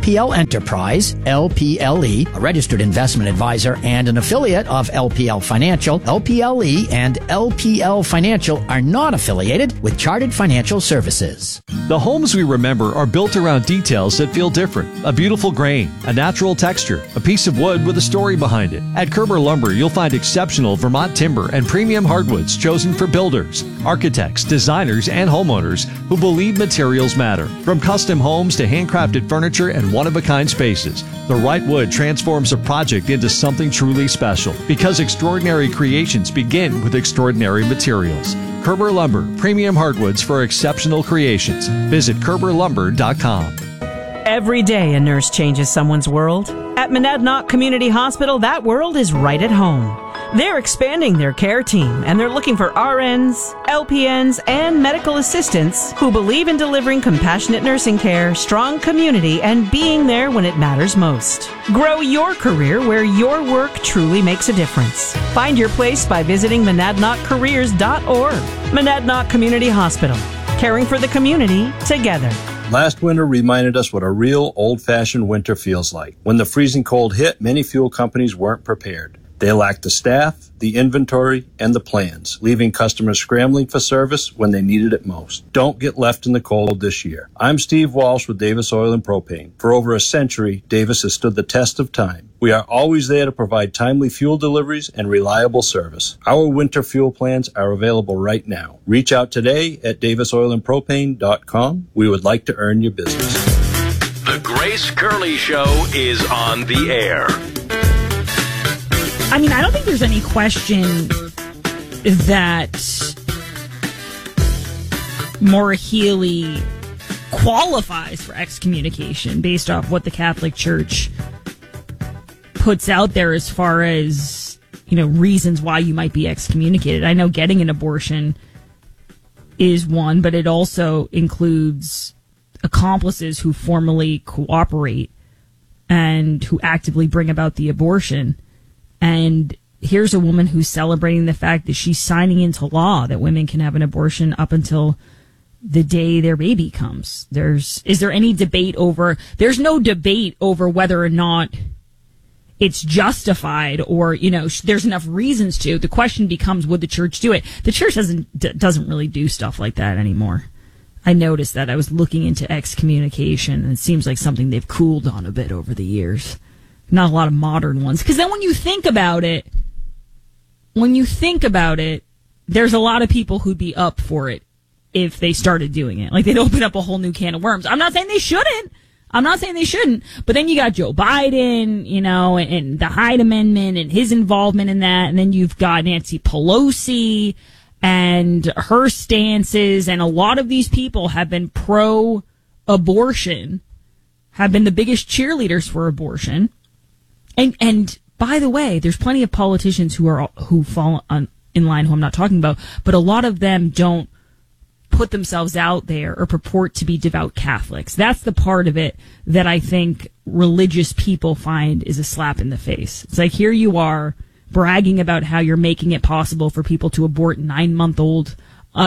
LPL Enterprise, LPLE, a registered investment advisor and an affiliate of LPL Financial. LPLE and LPL Financial are not affiliated with Chartered Financial Services. The homes we remember are built around details that feel different. A beautiful grain, a natural texture, a piece of wood with a story behind it. At Kerber Lumber, you'll find exceptional Vermont timber and premium hardwoods chosen for builders, architects, designers, and homeowners who believe materials matter. From custom homes to handcrafted furniture and one-of-a-kind spaces, the right wood transforms a project into something truly special because extraordinary creations begin with extraordinary materials. Kerber Lumber, premium hardwoods for exceptional creations. Visit KerberLumber.com. Every day a nurse changes someone's world. At Monadnock Community Hospital, that world is right at home. They're expanding their care team, and they're looking for RNs, LPNs, and medical assistants who believe in delivering compassionate nursing care, strong community, and being there when it matters most. Grow your career where your work truly makes a difference. Find your place by visiting monadnockcareers.org. Monadnock Community Hospital, caring for the community together. Last winter reminded us what a real old-fashioned winter feels like. When the freezing cold hit, many fuel companies weren't prepared. They lacked the staff, the inventory, and the plans, leaving customers scrambling for service when they needed it most. Don't get left in the cold this year. I'm Steve Walsh with Davis Oil and Propane. For over a century, Davis has stood the test of time. We are always there to provide timely fuel deliveries and reliable service. Our winter fuel plans are available right now. Reach out today at davisoilandpropane.com. We would like to earn your business. The Grace Curley Show is on the air. I mean, I don't think there's any question that Maura Healey qualifies for excommunication based off what the Catholic Church puts out there as far as, you know, reasons why you might be excommunicated. I know getting an abortion is one, but it also includes accomplices who formally cooperate and who actively bring about the abortion. And here's a woman who's celebrating the fact that she's signing into law that women can have an abortion up until the day their baby comes. There's no debate over whether or not it's justified or, you know, there's enough reasons to. The question becomes, would the church do it? The church doesn't really do stuff like that anymore. I noticed that. I was looking into excommunication, and it seems like something they've cooled on a bit over the years. Not a lot of modern ones. Because then when you think about it, there's a lot of people who'd be up for it if they started doing it. Like, they'd open up a whole new can of worms. I'm not saying they shouldn't. But then you got Joe Biden, you know, and the Hyde Amendment and his involvement in that. And then you've got Nancy Pelosi and her stances. And a lot of these people have been pro-abortion, have been the biggest cheerleaders for abortion. And by the way, there's plenty of politicians who fall in line who I'm not talking about, but a lot of them don't put themselves out there or purport to be devout Catholics. That's the part of it that I think religious people find is a slap in the face. It's like, here you are bragging about how you're making it possible for people to abort 9-month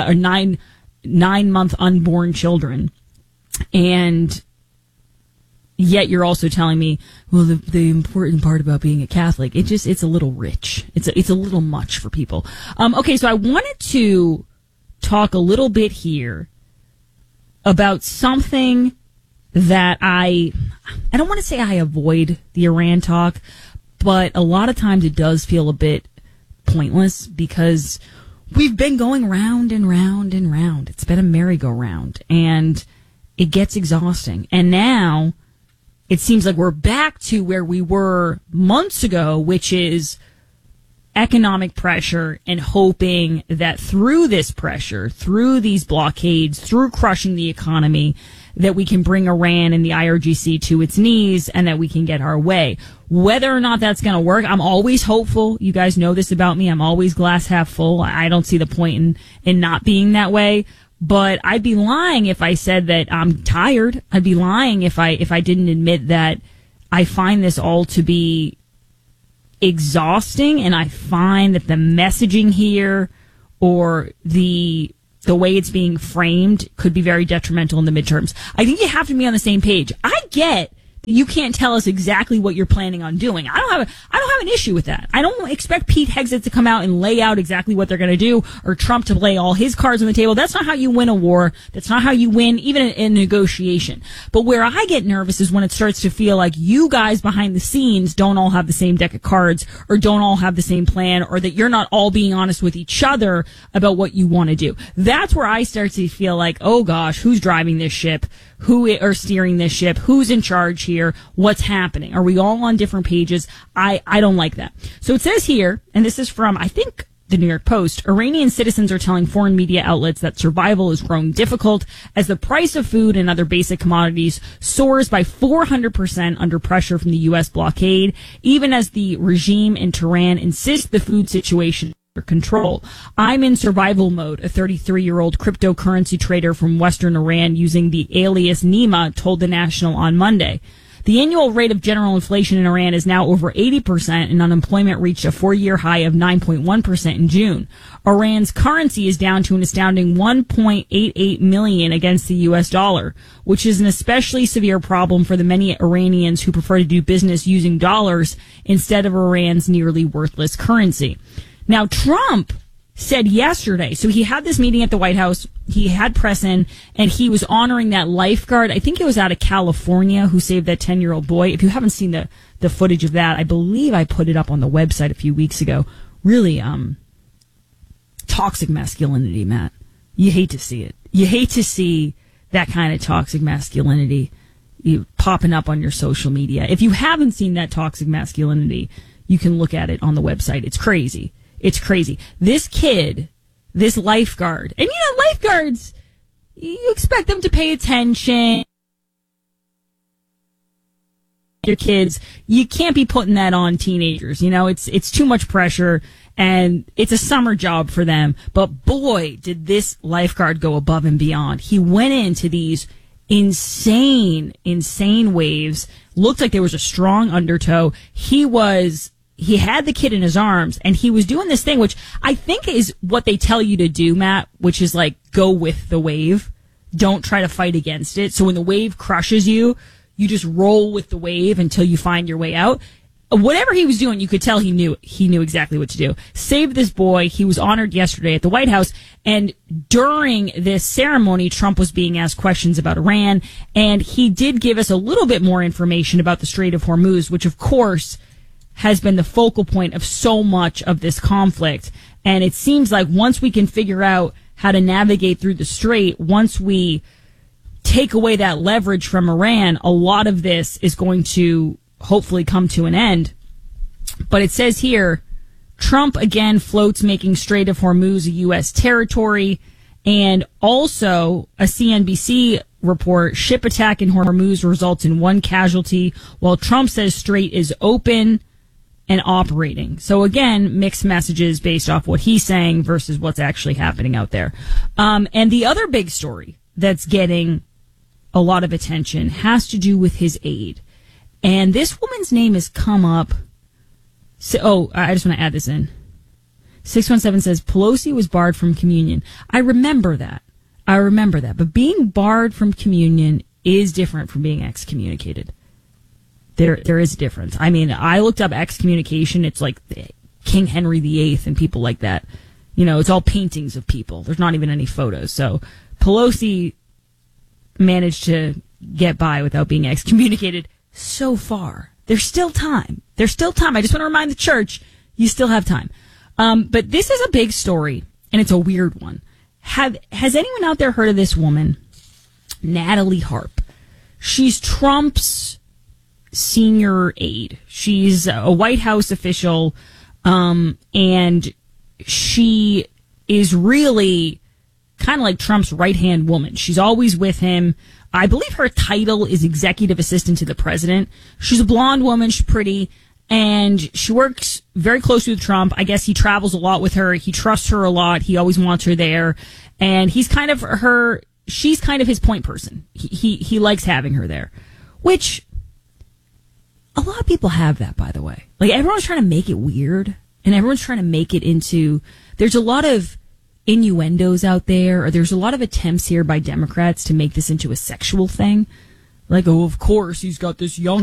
unborn children, and yet you're also telling me, well, the important part about being a Catholic, it's a little rich. It's a little much for people. Okay, so I wanted to talk a little bit here about something that I don't want to say I avoid the Iran talk, but a lot of times it does feel a bit pointless because we've been going round and round and round. It's been a merry-go-round, and it gets exhausting. And now it seems like we're back to where we were months ago, which is economic pressure and hoping that through this pressure, through these blockades, through crushing the economy, that we can bring Iran and the IRGC to its knees and that we can get our way. Whether or not that's going to work, I'm always hopeful. You guys know this about me. I'm always glass half full. I don't see the point in not being that way. But I'd be lying if I said that I'm tired. I'd be lying if I didn't admit that I find this all to be exhausting, and I find that the messaging here or the way it's being framed could be very detrimental in the midterms. I think you have to be on the same page. I get You can't tell us exactly what you're planning on doing. I don't have an issue with that. I don't expect Pete Hegseth to come out and lay out exactly what they're going to do, or Trump to lay all his cards on the table. That's not how you win a war. That's not how you win even in negotiation. But where I get nervous is when it starts to feel like you guys behind the scenes don't all have the same deck of cards, or don't all have the same plan, or that you're not all being honest with each other about what you want to do. That's where I start to feel like, oh gosh, who's driving this ship? Who are steering this ship? Who's in charge here? What's happening? Are we all on different pages? I don't like that. So it says here, and this is from, I think, the New York Post, Iranian citizens are telling foreign media outlets that survival is growing difficult as the price of food and other basic commodities soars by 400% under pressure from the U.S. blockade, even as the regime in Tehran insists the food situation control. I'm in survival mode, a 33-year-old cryptocurrency trader from Western Iran using the alias Nima told The National on Monday. The annual rate of general inflation in Iran is now over 80%, and unemployment reached a 4-year high of 9.1% in June. Iran's currency is down to an astounding 1.88 million against the U.S. dollar, which is an especially severe problem for the many Iranians who prefer to do business using dollars instead of Iran's nearly worthless currency. Now, Trump said yesterday, so he had this meeting at the White House, he had press in, and he was honoring that lifeguard, I think it was out of California, who saved that 10-year-old boy. If you haven't seen the footage of that, I believe I put it up on the website a few weeks ago. Really, toxic masculinity, Matt. You hate to see it. You hate to see that kind of toxic masculinity popping up on your social media. If you haven't seen that toxic masculinity, you can look at it on the website. It's crazy. It's crazy. This kid, this lifeguard, and lifeguards, you expect them to pay attention. Your kids, you can't be putting that on teenagers. It's too much pressure, and it's a summer job for them. But boy, did this lifeguard go above and beyond. He went into these insane waves. Looked like there was a strong undertow. He had the kid in his arms, and he was doing this thing, which I think is what they tell you to do, Matt, which is like, go with the wave. Don't try to fight against it. So when the wave crushes you, you just roll with the wave until you find your way out. Whatever he was doing, you could tell he knew exactly what to do. Save this boy. He was honored yesterday at the White House. And during this ceremony, Trump was being asked questions about Iran. And he did give us a little bit more information about the Strait of Hormuz, which of course has been the focal point of so much of this conflict. And it seems like once we can figure out how to navigate through the strait, once we take away that leverage from Iran, a lot of this is going to hopefully come to an end. But it says here, Trump again floats making Strait of Hormuz a U.S. territory. And also a CNBC report, ship attack in Hormuz results in 1 casualty, while Trump says strait is open and operating. So again, mixed messages based off what he's saying versus what's actually happening out there. And the other big story that's getting a lot of attention has to do with his aide. And this woman's name has come up. So, I just want to add this in. 617 says Pelosi was barred from communion. I remember that. But being barred from communion is different from being excommunicated. There is a difference. I mean, I looked up excommunication. It's like King Henry VIII and people like that. It's all paintings of people. There's not even any photos. So Pelosi managed to get by without being excommunicated so far. There's still time. I just want to remind the church, you still have time. But this is a big story, and it's a weird one. Has anyone out there heard of this woman, Natalie Harp? She's Trump's senior aide. She's a White House official, and she is really kind of like Trump's right-hand woman. She's always with him. I believe her title is executive assistant to the president. She's a blonde woman. She's pretty, and she works very closely with Trump. I guess he travels a lot with her. He trusts her a lot. He always wants her there, and she's kind of his point person. He likes having her there, which a lot of people have that, by the way. Like, everyone's trying to make it weird, and everyone's trying to make it into, there's a lot of innuendos out there, or there's a lot of attempts here by Democrats to make this into a sexual thing. Like, oh, of course, he's got this young